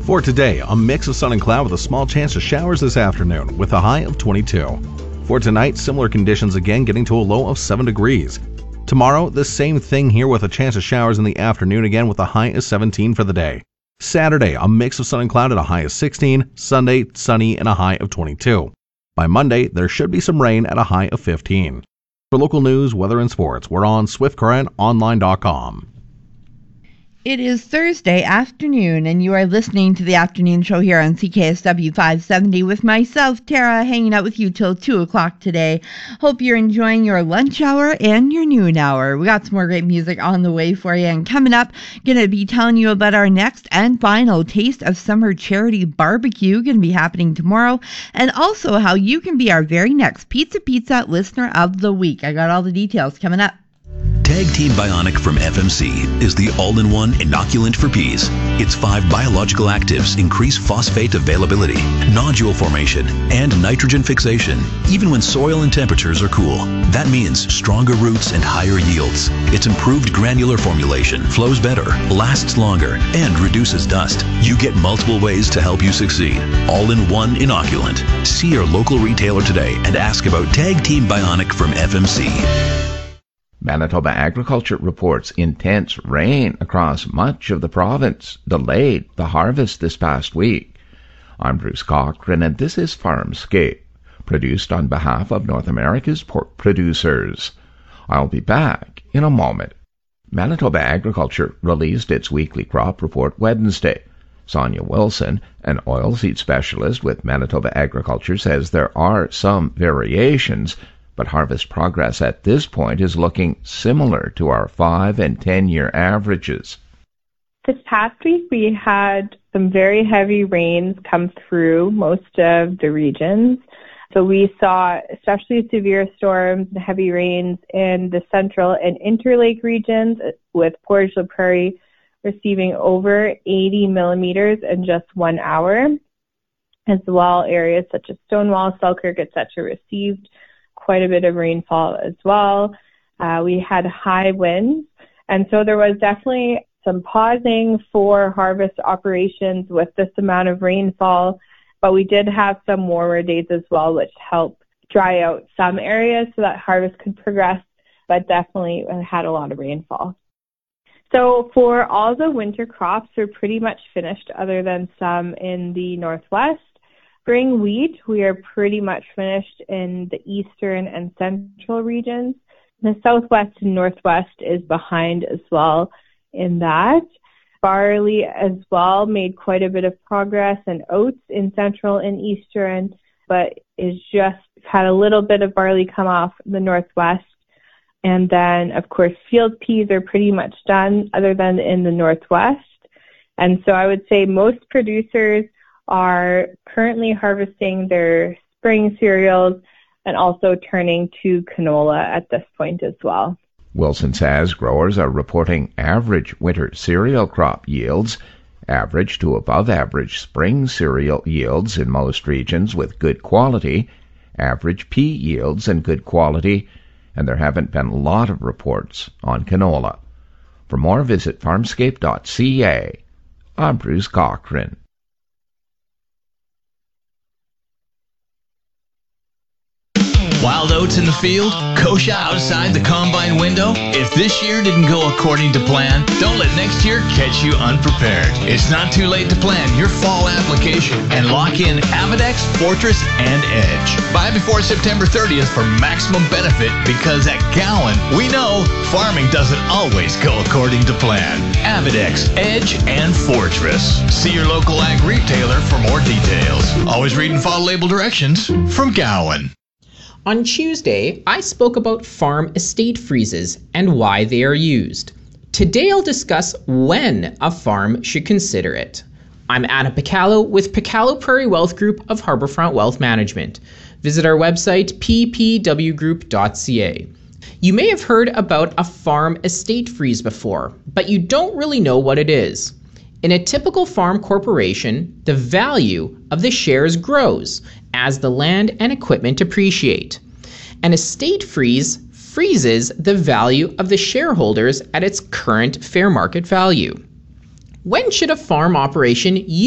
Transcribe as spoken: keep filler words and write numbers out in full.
For today, a mix of sun and cloud with a small chance of showers this afternoon with a high of twenty-two. For tonight, similar conditions again, getting to a low of seven degrees. Tomorrow, the same thing here with a chance of showers in the afternoon again with a high of seventeen for the day. Saturday, a mix of sun and cloud at a high of sixteen. Sunday, sunny and a high of twenty-two. By Monday, there should be some rain at a high of fifteen. For local news, weather, and sports, we're on Swift Current Online dot com. It is Thursday afternoon, and you are listening to the afternoon show here on C K S W five seventy with myself, Tara, hanging out with you till two o'clock today. Hope you're enjoying your lunch hour and your noon hour. We got some more great music on the way for you, and coming up, going to be telling you about our next and final Taste of Summer Charity Barbecue, going to be happening tomorrow, and also how you can be our very next Pizza Pizza Listener of the Week. I got all the details coming up. Tag Team Bionic from F M C is the all-in-one inoculant for peas. Its five biological actives increase phosphate availability, nodule formation, and nitrogen fixation, even when soil and temperatures are cool. That means stronger roots and higher yields. Its improved granular formulation flows better, lasts longer, and reduces dust. You get multiple ways to help you succeed. All-in-one inoculant. See your local retailer today and ask about Tag Team Bionic from F M C. Manitoba Agriculture reports intense rain across much of the province delayed the harvest this past week. I'm Bruce Cochran, and this is Farmscape, produced on behalf of North America's pork producers. I'll be back in a moment. Manitoba Agriculture released its weekly crop report Wednesday. Sonia Wilson, an oilseed specialist with Manitoba Agriculture, says there are some variations, but harvest progress at this point is looking similar to our five and ten year averages. This past week we had some very heavy rains come through most of the regions. So we saw especially severe storms and heavy rains in the central and interlake regions, with Portage la Prairie receiving over eighty millimeters in just one hour. As well, areas such as Stonewall, Selkirk, et cetera received quite a bit of rainfall as well. Uh, we had high winds, and so there was definitely some pausing for harvest operations with this amount of rainfall, but we did have some warmer days as well, which helped dry out some areas so that harvest could progress, but definitely had a lot of rainfall. So for all the winter crops, we're pretty much finished other than some in the northwest. Spring wheat, we are pretty much finished in the eastern and central regions. The southwest and northwest is behind as well in that. Barley as well made quite a bit of progress, and oats in central and eastern, but is just had a little bit of barley come off the northwest. And then, of course, field peas are pretty much done other than in the northwest. And so I would say most producers are currently harvesting their spring cereals and also turning to canola at this point as well. Wilson says growers are reporting average winter cereal crop yields, average to above average spring cereal yields in most regions with good quality, average pea yields and good quality, and there haven't been a lot of reports on canola. For more, visit farmscape dot c a. I'm Bruce Cochran. Wild oats in the field? Kosher outside the combine window? If this year didn't go according to plan, don't let next year catch you unprepared. It's not too late to plan your fall application and lock in Avidex, Fortress, and Edge. Buy before September thirtieth for maximum benefit, because at Gowan, we know farming doesn't always go according to plan. Avidex, Edge, and Fortress. See your local ag retailer for more details. Always read and follow label directions from Gowan. On Tuesday, I spoke about farm estate freezes and why they are used. Today I'll discuss when a farm should consider it. I'm Adam Picallo with Picallo Prairie Wealth Group of Harbourfront Wealth Management. Visit our website p p w group dot c a. You may have heard about a farm estate freeze before, but you don't really know what it is. In a typical farm corporation, the value of the shares grows as the land and equipment appreciate. An estate freeze freezes the value of the shareholders at its current fair market value. When should a farm operation use